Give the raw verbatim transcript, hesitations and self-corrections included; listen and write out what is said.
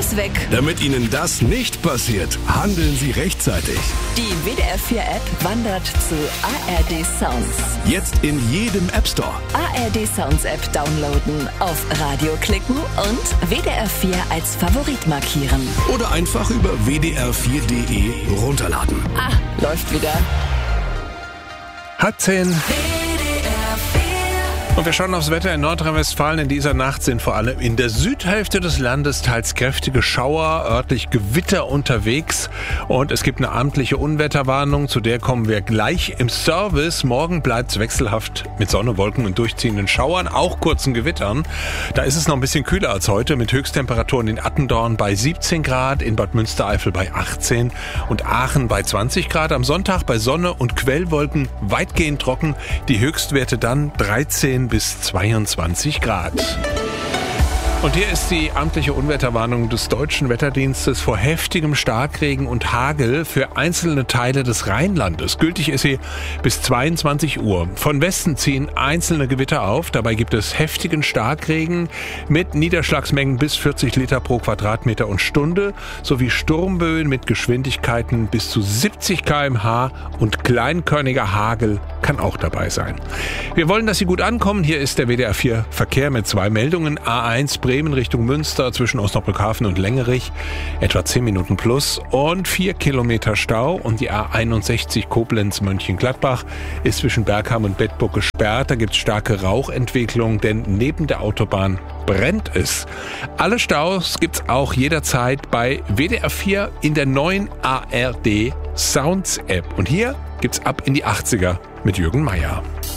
alles weg. Damit Ihnen das nicht passiert, handeln Sie rechtzeitig. Die W D R vier App wandert zu A R D Sounds. Jetzt in jedem App Store. A R D Sounds App downloaden, auf Radio klicken und W D R vier als Favorit markieren. Oder einfach über w d r vier punkt d e runterladen. Ah, läuft wieder. Hat zehn. Und wir schauen aufs Wetter in Nordrhein-Westfalen. In dieser Nacht sind vor allem in der Südhälfte des Landes teils kräftige Schauer, örtlich Gewitter unterwegs. Und es gibt eine amtliche Unwetterwarnung, zu der kommen wir gleich im Service. Morgen bleibt es wechselhaft mit Sonne, Wolken und durchziehenden Schauern, auch kurzen Gewittern. Da ist es noch ein bisschen kühler als heute, mit Höchsttemperaturen in Attendorn bei siebzehn Grad, in Bad Münstereifel bei achtzehn und Aachen bei zwanzig Grad. Am Sonntag bei Sonne und Quellwolken weitgehend trocken, die Höchstwerte dann dreizehn bis zweiundzwanzig Grad. Und hier ist die amtliche Unwetterwarnung des Deutschen Wetterdienstes vor heftigem Starkregen und Hagel für einzelne Teile des Rheinlandes. Gültig ist sie bis zweiundzwanzig Uhr. Von Westen ziehen einzelne Gewitter auf. Dabei gibt es heftigen Starkregen mit Niederschlagsmengen bis vierzig Liter pro Quadratmeter und Stunde sowie Sturmböen mit Geschwindigkeiten bis zu siebzig Kilometer pro Stunde und kleinkörniger Hagel kann auch dabei sein. Wir wollen, dass Sie gut ankommen. Hier ist der W D R vier Verkehr mit zwei Meldungen. A eins Bremen Richtung Münster zwischen Osnabrückhafen und Längerich, etwa zehn Minuten plus und vier Kilometer Stau. Und die A einundsechzig Koblenz-Mönchengladbach ist zwischen Bergham und Bedburg gesperrt. Da gibt es starke Rauchentwicklung, denn neben der Autobahn brennt es. Alle Staus gibt es auch jederzeit bei W D R vier in der neuen A R D Sounds App. Und hier gibt's ab in die achtziger mit Jürgen Meier.